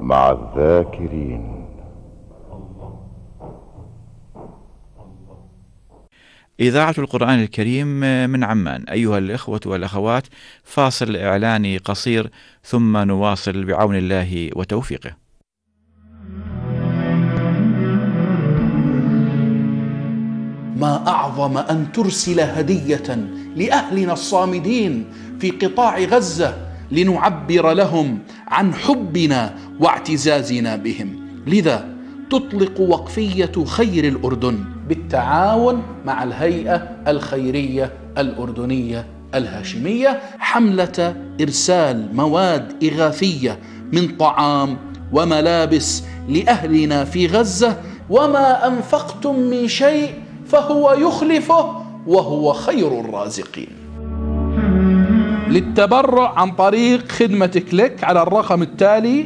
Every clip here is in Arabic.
مع الذاكرين. إذاعة القرآن الكريم من عمان. أيها الإخوة والأخوات، فاصل إعلاني قصير ثم نواصل بعون الله وتوفيقه. ما أعظم أن ترسل هدية لأهلنا الصامدين في قطاع غزة لنعبر لهم عن حبنا واعتزازنا بهم. لذا تطلق وقفية خير الأردن بالتعاون مع الهيئة الخيرية الأردنية الهاشمية حملة إرسال مواد إغاثية من طعام وملابس لأهلنا في غزة، وما أنفقتم من شيء فهو يخلفه وهو خير الرازقين. للتبرع عن طريق خدمة كليك على الرقم التالي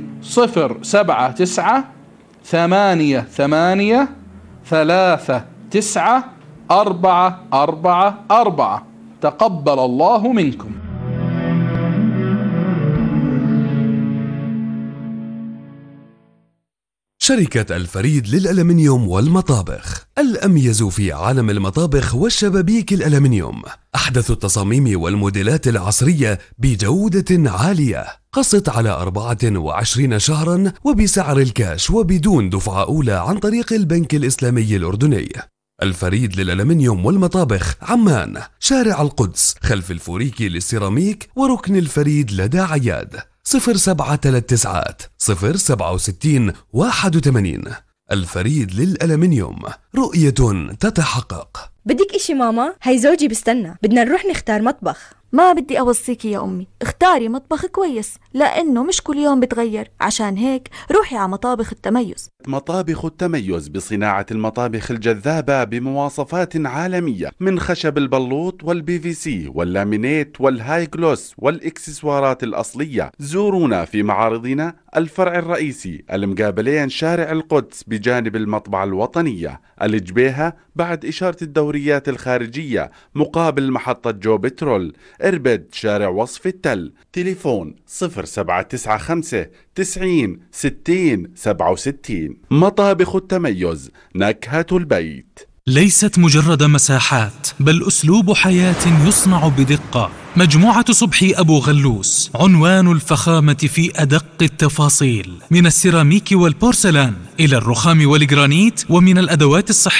07988399444. تقبل الله منكم. شركة الفريد للألمنيوم والمطابخ، الأميز في عالم المطابخ والشبابيك الألمنيوم. أحدث التصاميم والموديلات العصرية بجودة عالية. قسط على 24 شهرا وبسعر الكاش وبدون دفعة أولى عن طريق البنك الإسلامي الأردني. الفريد للألمنيوم والمطابخ، عمان، شارع القدس، خلف الفوريكي للسيراميك وركن الفريد لدى عياد. 0739 067 81. الفريد للألمنيوم، رؤية تتحقق. بدك إشي ماما؟ هاي زوجي بستنى، بدنا نروح نختار مطبخ. ما بدي أوصيكي يا أمي، اختاري مطبخ كويس لأنه مش كل يوم بتغير. عشان هيك روحي على مطابخ التميز. مطابخ التميز بصناعة المطابخ الجذابة بمواصفات عالمية، من خشب البلوط والPVC واللامينيت والهاي جلوس والإكسسوارات الأصلية. زورونا في معارضنا الفرع الرئيسي المقابلين شارع القدس بجانب المطبعة الوطنية، الجبيهة بعد إشارة الدوريات الخارجية مقابل محطة جو بترول، إربد شارع وصف التل. تليفون 0795 90 60 67. مطابخ التميز، نكهة البيت. ليست مجرد مساحات، بل أسلوب حياة يصنع بدقة. مجموعة صبحي أبو غلوس، عنوان الفخامة في أدق التفاصيل، من السيراميك والبورسلان إلى الرخام والجرانيت، ومن الأدوات الصحية